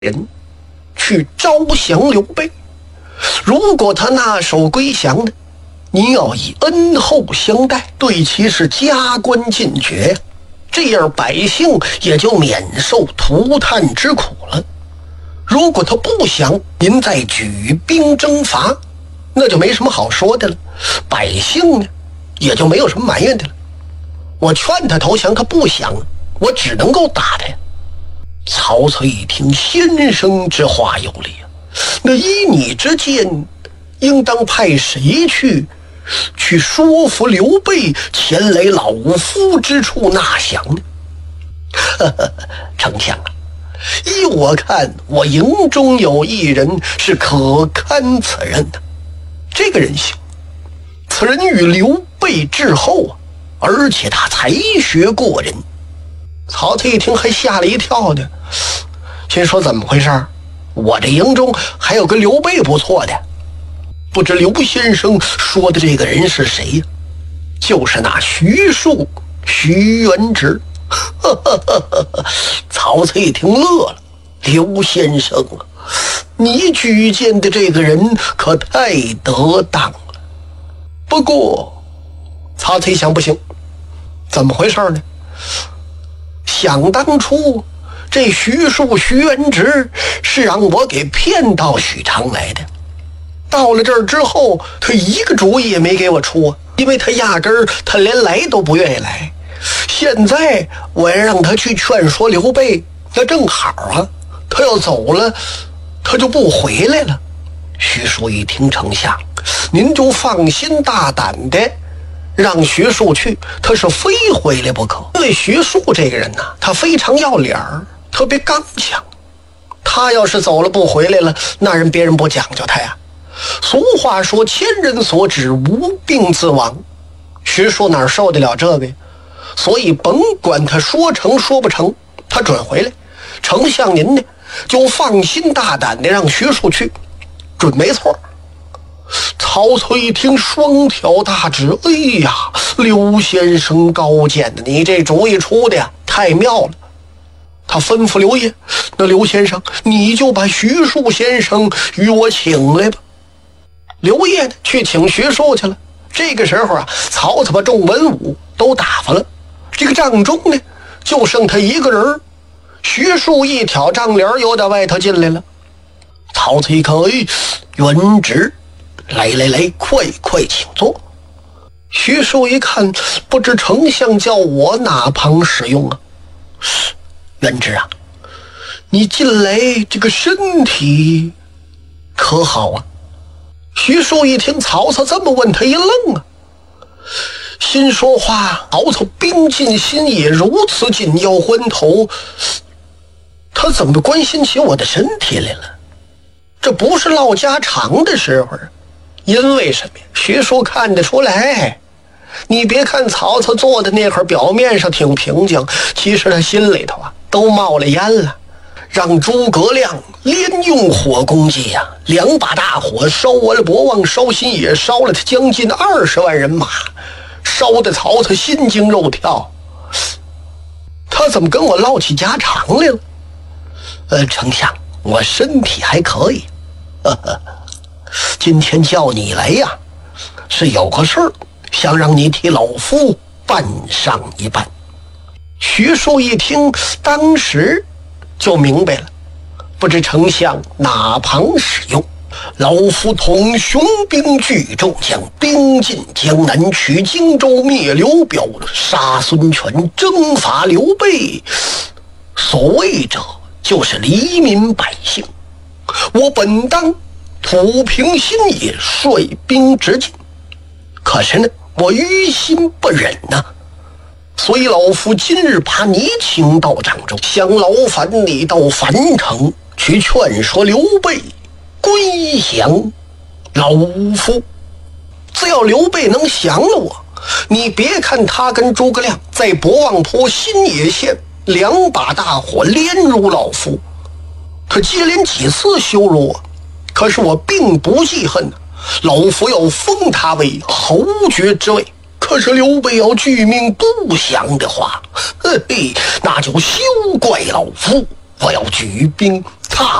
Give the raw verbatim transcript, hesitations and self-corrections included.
人去招降刘备。如果他纳首归降呢，你要以恩厚相待，对其是加官进爵，这样百姓也就免受涂炭之苦了。如果他不降，您再举兵征伐，那就没什么好说的了，百姓呢也就没有什么埋怨的了。我劝他投降，他不降，我只能够打他呀。曹操一听，先生之话有理啊，那依你之见，应当派谁去去说服刘备前来老夫之处纳降呢？呵呵，丞相啊，依我看，我营中有一人是可堪此任的。这个人行，此人与刘备至厚啊，而且他才学过人。曹操一听还吓了一跳的，心说怎么回事？我这营中还有个刘备不错的，不知刘先生说的这个人是谁呀？就是那徐庶，徐元直。曹操一听乐了，刘先生啊，你举荐的这个人可太得当了。不过曹操一想，不行，怎么回事呢？想当初这徐庶徐元直是让我给骗到许昌来的，到了这儿之后，他一个主意也没给我出啊，因为他压根儿他连来都不愿意来。现在我要让他去劝说刘备，那正好啊，他要走了，他就不回来了。徐庶一听，丞相，您就放心大胆的让徐庶去，他是非回来不可。因为徐庶这个人呢、啊，他非常要脸儿，特别刚强。他要是走了不回来了，那人别人不讲究他呀。俗话说，千人所指，无病自亡。徐庶哪受得了这个呀？所以甭管他说成说不成，他准回来。丞相您呢，就放心大胆的让徐庶去，准没错。曹操一听，双挑大指，哎呀，刘先生高见的，你这主意出的呀太妙了。他吩咐刘烨，那刘先生你就把徐庶先生与我请来吧。刘烨呢去请徐庶去了。这个时候啊，曹操把众文武都打发了，这个帐中呢就剩他一个人。徐庶一挑帐帘，又到外头进来了。曹操一看，哎，元直，来来来，快快请坐。徐庶一看，不知丞相叫我哪旁使用啊？元直啊，你近来这个身体可好啊？徐庶一听曹操这么问，他一愣啊，心说话，曹操兵进心也，如此紧要关头，他怎么关心起我的身体来了？这不是唠家常的时候。因为什么呀？徐庶看得出来，你别看曹操坐的那会儿表面上挺平静，其实他心里头啊都冒了烟了。让诸葛亮连用火攻击呀、啊，两把大火烧完了博望，烧新野，烧了他将近二十万人马，烧得曹操心惊肉跳。他怎么跟我唠起家常来了？呃，丞相，我身体还可以。呵呵，今天叫你来呀，是有个事儿想让你替老夫办上一办。徐庶一听，当时就明白了，不知丞相哪旁使用。老夫统雄兵聚众将，兵进江南，取荆州，灭刘表，杀孙权，征伐刘备。所谓者，就是黎民百姓。我本当抚平心野，率兵直进，可是呢，我于心不忍呐、啊。所以老夫今日把你请到掌中，想劳烦你到樊城去劝说刘备归降老夫。只要刘备能降了我，你别看他跟诸葛亮在博望坡新野县两把大火连辱老夫，他接连几次羞辱我，可是我并不记恨，老夫要封他为侯爵之位。可是刘备要拒命不降的话，嘿嘿，那就休怪老夫，我要举兵他